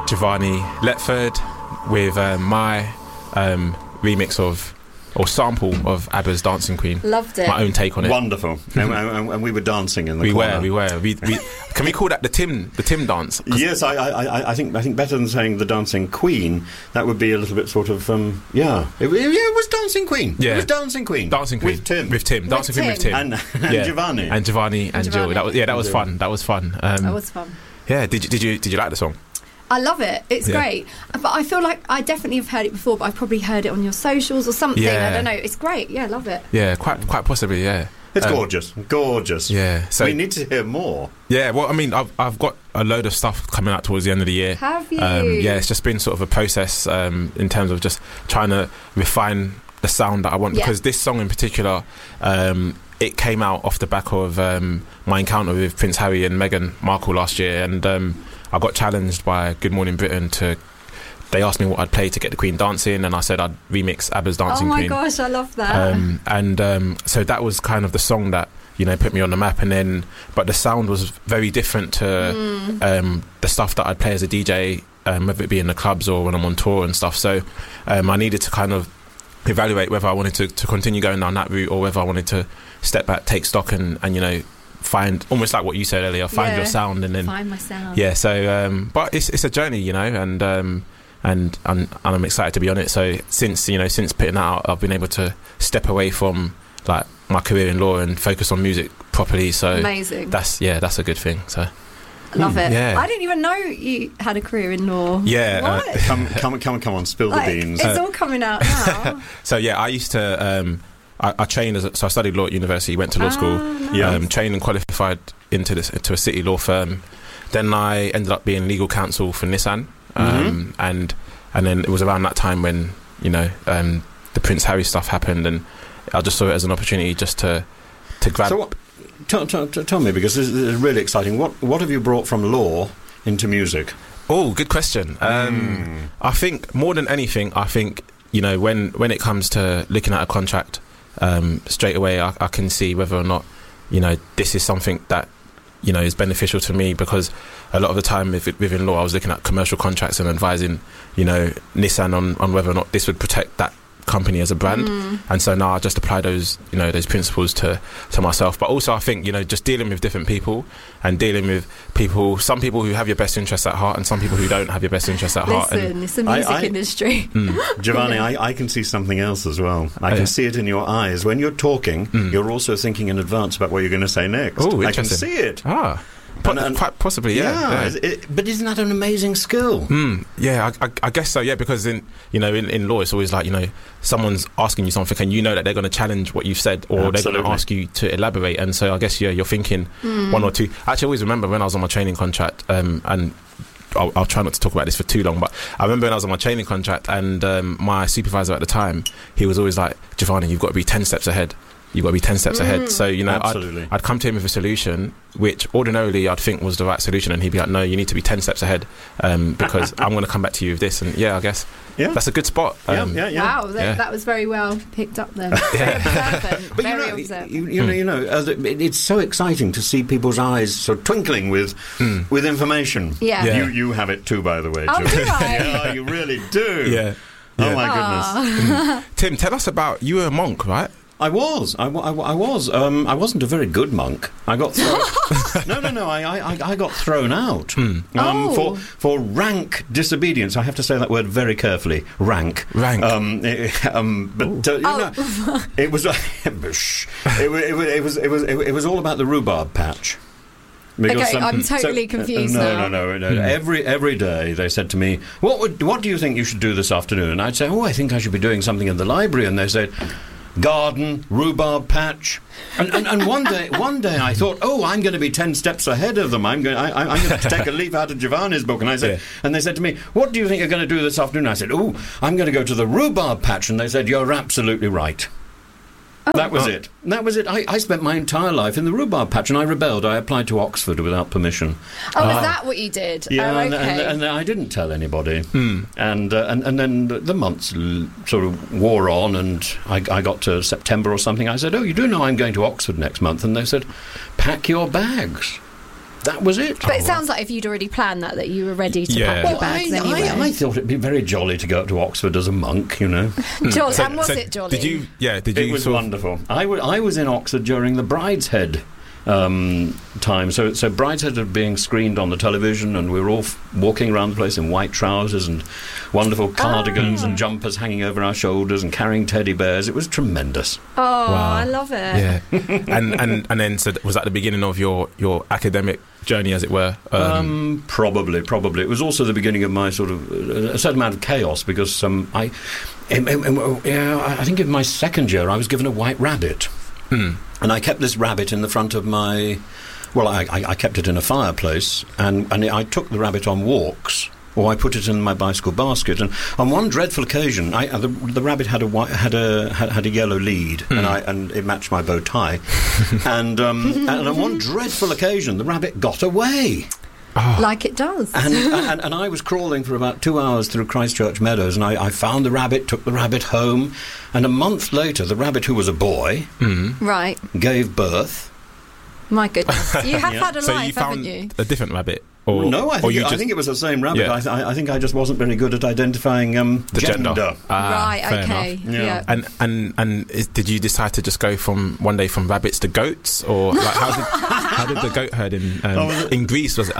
Giovanni Letford with my remix of, or sample of, ABBA's Dancing Queen. Loved it. My own take on it. Wonderful. and we were dancing in the corner. We were. Can we call that the Tim dance? Yes, I think better than saying the Dancing Queen, that would be a little bit sort of it was Dancing Queen. Yeah. It was Dancing Queen. Dancing Queen with Tim. Dancing Queen with Tim. And Giovanni. And Giovanni and Jill. That was fun. That was fun. Yeah, did you like the song? I love it. It's great. But I feel like I definitely have heard it before, but I've probably heard it on your socials or something. Yeah. I don't know. It's great. Yeah, I love it. Yeah, quite possibly, yeah. It's gorgeous. Yeah. So we need to hear more. Yeah, well, I mean, I've got a load of stuff coming out towards the end of the year. Have you? Yeah, it's just been sort of a process in terms of just trying to refine the sound that I want, because this song in particular, it came out off the back of my encounter with Prince Harry and Meghan Markle last year, and I got challenged by Good Morning Britain they asked me what I'd play to get the Queen dancing, and I said I'd remix ABBA's Dancing Queen. Oh my gosh, I love that. So that was kind of the song that, put me on the map, but the sound was very different to the stuff that I'd play as a DJ, whether it be in the clubs or when I'm on tour and stuff. So I needed to kind of evaluate whether I wanted to continue going down that route, or whether I wanted to step back, take stock, and find, almost like what you said earlier, find your sound, and then find my sound. Yeah, so but it's a journey, and I'm excited to be on it. So since putting that out, I've been able to step away from like my career in law and focus on music properly. So amazing. That's a good thing. So love it. Yeah. I didn't even know you had a career in law. Yeah. What? Come on, spill the beans. It's all coming out now. So yeah, I used to I trained so I studied law at university, went to law school, nice. Trained and qualified into a city law firm. Then I ended up being legal counsel for Nissan, and then it was around that time when the Prince Harry stuff happened, and I just saw it as an opportunity just to grab. So tell me, because this is really exciting. What have you brought from law into music? Oh, good question. I think more than anything, when it comes to looking at a contract, straight away I can see whether or not this is something that is beneficial to me, because a lot of the time within law I was looking at commercial contracts and advising Nissan on whether or not this would protect that company as a brand, and so now I just apply those principles to myself. But also I think just dealing with different people, and dealing with some people who have your best interests at heart, and some people who don't have your best interests at heart. Listen, it's the music industry. Giovanni, I can see something else as well. I can see it in your eyes. When you're talking, you're also thinking in advance about what you're going to say next. Oh, I can see it. Quite possibly, yeah. But isn't that an amazing skill? Yeah, I guess so. Yeah, because in law, it's always like someone's asking you something, and that they're going to challenge what you've said, or they're going to ask you to elaborate. And so I guess you're thinking one or two. I actually always remember when I was on my training contract, and I'll try not to talk about this for too long, but I remember when I was on my training contract, and my supervisor at the time, he was always like, Giovanni, you've got to be 10 steps ahead. You've got to be 10 steps ahead. So, I'd come to him with a solution, which ordinarily I'd think was the right solution, and he'd be like, no, you need to be 10 steps ahead, because I'm going to come back to you with this. And I guess that's a good spot. Wow, that was very well picked up there. But it's so exciting to see people's eyes sort of twinkling with information. Yeah. You have it too, by the way. Oh, do I? Yeah, you really do. Yeah. Oh my goodness. Tim, tell us about, you were a monk, right? I was. I wasn't a very good monk. I got thrown. No. I got thrown out for rank disobedience. I have to say that word very carefully. Rank. It was. It was all about the rhubarb patch. Because I'm totally confused now. No. Every day they said to me, "What do you think you should do this afternoon?" And I'd say, "Oh, I think I should be doing something in the library." And they said, garden, rhubarb patch, and one day I thought, I'm going to be 10 steps ahead of them. I'm going to take a leaf out of Giovanni's book, and I said, and they said to me, "What do you think you're going to do this afternoon?" I said, I'm going to go to the rhubarb patch, and they said, "You're absolutely right." That was it. I spent my entire life in the rhubarb patch, and I rebelled. I applied to Oxford without permission. Oh, is that what you did? Yeah, okay. and I didn't tell anybody. And then the months sort of wore on, and I got to September or something. I said, "Oh, you do know I'm going to Oxford next month?" And they said, "Pack your bags." that was it. But it sounds like if you'd already planned that you were ready to pack your bags anyway. I thought it'd be very jolly to go up to Oxford as a monk, Jolly. And was it jolly? Did you? It was wonderful. I was in Oxford during the Brideshead time. So Brideshead was being screened on the television, and we were all walking around the place in white trousers and wonderful cardigans and jumpers hanging over our shoulders and carrying teddy bears. It was tremendous. Oh, wow. I love it. Yeah. and then, so was that the beginning of your academic journey, as it were? Probably. It was also the beginning of my sort of a certain amount of chaos, because I think in my second year I was given a white rabbit. And I kept this rabbit in the front of my... Well, I kept it in a fireplace, and I took the rabbit on walks, or I put it in my bicycle basket. And on one dreadful occasion, the rabbit had a yellow lead, and it matched my bow tie. and on one dreadful occasion, the rabbit got away. Oh. Like it does. And I was crawling for about 2 hours through Christchurch Meadows, and I found the rabbit, took the rabbit home, and a month later, the rabbit, who was a boy, right, gave birth. My goodness. You have had a life, haven't you? A different rabbit? No, I think it was the same rabbit. Yeah. I think I just wasn't very good at identifying the gender. Right, okay. Yeah. And did you decide to just go from one day from rabbits to goats, or like, how did the goat herding in Greece was?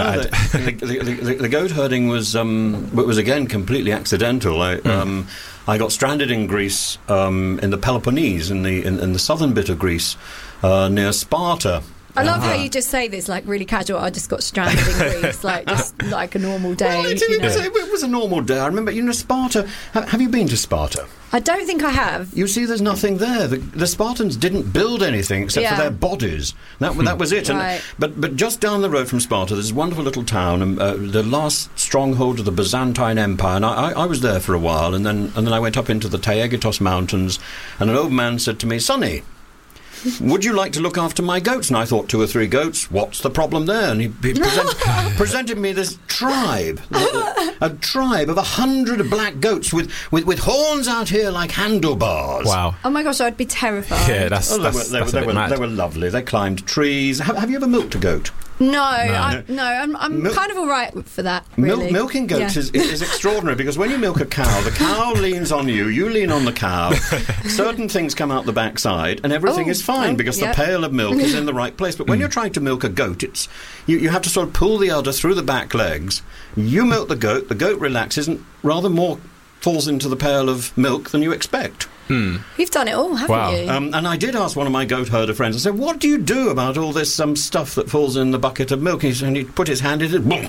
The goat herding was again completely accidental. I got stranded in Greece, in the Peloponnese, in the southern bit of Greece, near Sparta. I love how you just say this, like, really casual. I just got stranded in Greece, like, just like a normal day. Well, it was a normal day. I remember, Sparta. Have you been to Sparta? I don't think I have. You see, there's nothing there. The Spartans didn't build anything except for their bodies. That was it. Right. But just down the road from Sparta, there's this wonderful little town, the last stronghold of the Byzantine Empire. And I was there for a while, and then I went up into the Taygetos Mountains, and an old man said to me, "Sonny, would you like to look after my goats?" And I thought, 2 or 3 goats, what's the problem there? And he presented me this tribe, a tribe of 100 black goats with horns out here like handlebars. Wow. Oh my gosh, I'd be terrified. Yeah, that's a bit mad. They were lovely. They climbed trees. Have you ever milked a goat? No. I'm kind of all right for that, really. Milking goats is extraordinary, because when you milk a cow, the cow leans on you, you lean on the cow, certain things come out the backside, and everything is fine, because the pail of milk is in the right place. But when you're trying to milk a goat, you have to sort of pull the udder through the back legs. You milk the goat relaxes, and rather more falls into the pail of milk than you expect. You've done it all, haven't you? And I did ask one of my goat herder friends, I said, what do you do about all this stuff that falls in the bucket of milk? And he put his hand in it, boom.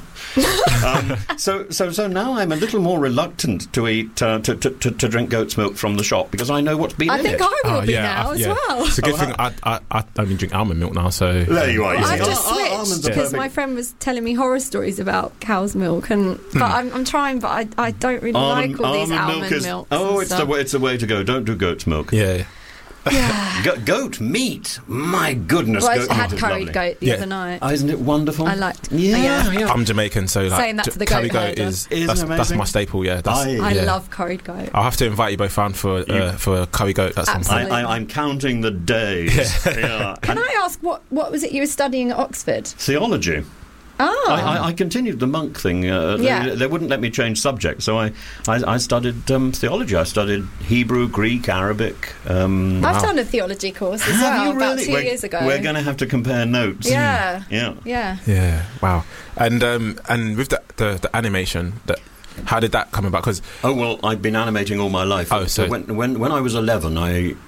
So now I'm a little more reluctant to eat, to drink goat's milk from the shop, because I know what's been in it. I think I will be now as well. It's a good thing I only drink almond milk now, so... There you are. I've just switched, because my friend was telling me horror stories about cow's milk, but I'm trying, but I don't really like all these almond milks. Oh, it's the way to go. Don't do goat's milk. Yeah. Goat meat, my goodness. Well, I had curried goat the other night. Isn't it wonderful? I liked it. Yeah. I'm Jamaican, so saying that to the curry goat is that's my staple. Yeah, I love curried goat. I'll have to invite you both round for a curry goat at some point. I'm counting the days. Can I ask what was it you were studying at Oxford? Theology. Oh. I continued the monk thing. They wouldn't let me change subjects, so I studied theology. I studied Hebrew, Greek, Arabic. I've done a theology course as well, about 2 years ago. We're going to have to compare notes. Yeah. Wow. And with the animation, how did that come about? Because I've been animating all my life. So when I was 11,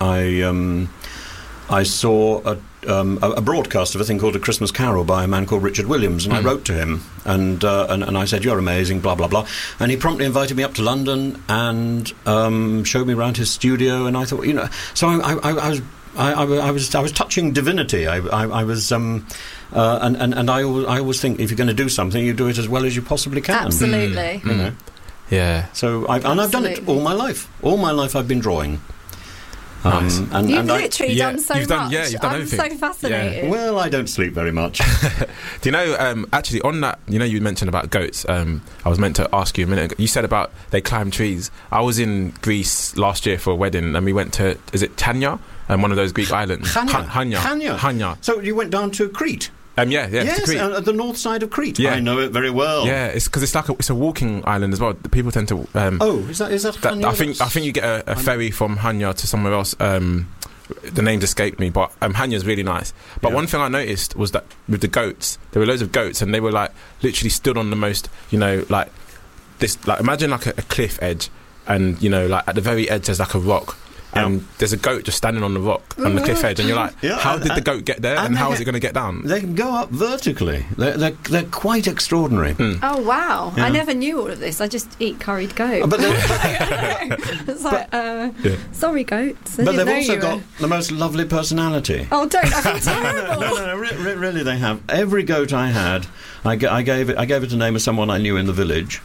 I saw a broadcast of a thing called A Christmas Carol by a man called Richard Williams, and I wrote to him, and I said, "You're amazing," blah blah blah, and he promptly invited me up to London and showed me around his studio, and I thought, so I was touching divinity. I was and I always think, if you're going to do something, you do it as well as you possibly can. Absolutely. Yeah. So I've done it all my life. All my life I've been drawing. Nice. You've literally done so much. You've done everything. I'm so fascinated. Yeah. Well, I don't sleep very much. Do you know, actually, on that, you mentioned about goats. I was meant to ask you a minute ago. You said about they climb trees. I was in Greece last year for a wedding, and we went to, is it Chania? One of those Greek islands. Chania. Chania. So you went down to Crete? Yes, at the north side of Crete. Yeah. I know it very well. Yeah, it's because it's a walking island as well. People tend to. Is that Hania? I think you get a ferry from Hania to somewhere else. The names escaped me, but Hania's really nice. But one thing I noticed was that with the goats, there were loads of goats, and they were like literally stood on the most, like this, like imagine like a cliff edge, and like at the very edge there's like a rock. And there's a goat just standing on the rock on the cliff edge, and you're like, how did the goat get there, and how is it going to get down? They can go up vertically. They're quite extraordinary. Oh wow! I never knew all of this. I just eat curried goat. It's like, sorry, goats. But they've also got the most lovely personality. Oh, don't! I feel terrible. No, really, they have. Every goat I had, I gave it a name of someone I knew in the village.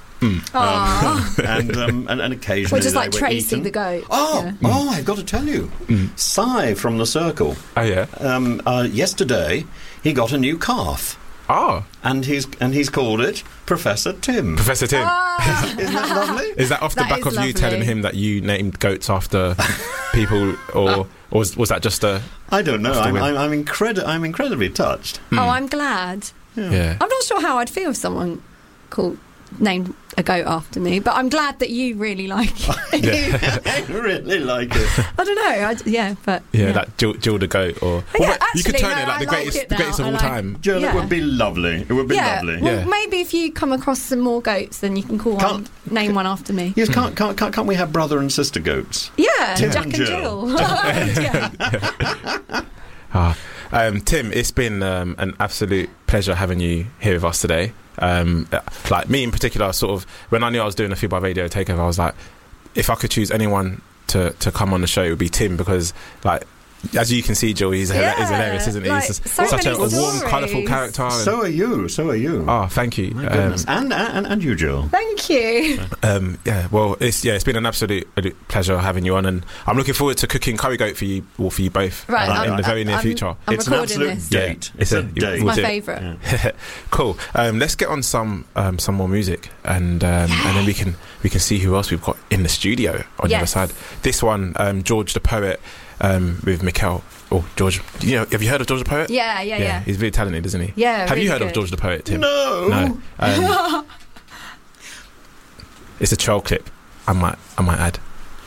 And occasionally well, just like they were Tracy eaten. the goat. I've got to tell you, Si from the Circle. Oh yeah. Yesterday he got a new calf. And he's called it Professor Tim. Professor Tim. Isn't that lovely? Is that off the back of you telling him that you named goats after people, or was that just a? I don't know. I'm incredibly touched. I'm glad. Yeah. I'm not sure how I'd feel if someone named a goat after me, but I'm glad that you really like it. I really like it. I don't know. Like Jill the goat, or you could turn it like the greatest of all time. Jill, it would be lovely. It would be lovely. Well, maybe if you come across some more goats, then you can name one after me. Yes, can't we have brother and sister goats? Yeah, Jack and Jill. Tim, it's been an absolute pleasure having you here with us today. Like me in particular, sort of when I knew I was doing a Fubar Radio takeover, I was like, if I could choose anyone to come on the show, it would be Tim, because like, as you can see, Jill, he's hilarious, isn't he? Like, he's such a warm, colourful character. So are you. Oh, thank you. My goodness. And you, Jill. Thank you. It's been an absolute pleasure having you on, and I'm looking forward to cooking curry goat for you both in the very near future. It's an absolute date. It's a date. It's my favourite. Yeah. Cool. Let's get on some more music, and then we can see who else we've got in the studio on the other side. This one, George the Poet. With Mikel. George. Have you heard of George the Poet? Yeah. He's really talented, isn't he? Yeah. Have you heard of George the Poet, Tim? No. It's a trial clip. I might add.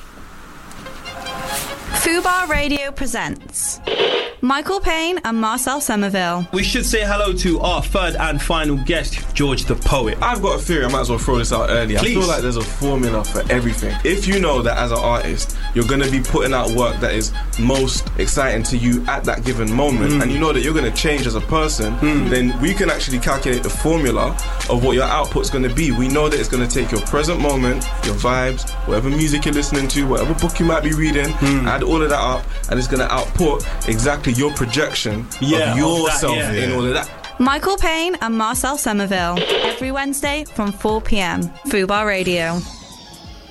Fubar Radio presents Michael Payne and Marcel Somerville. We should say hello to our third and final guest, George the Poet. I've got a theory, I might as well throw this out early. Please. I feel like there's a formula for everything. If you know that as an artist, you're going to be putting out work that is most exciting to you at that given moment, and you know that you're going to change as a person, then we can actually calculate the formula of what your output's going to be. We know that it's going to take your present moment, your vibes, whatever music you're listening to, whatever book you might be reading, add all of that up, and it's going to output exactly your projection of yourself in all of that. Michael Payne and Marcel Somerville, every Wednesday from 4 p.m. Fubar Radio.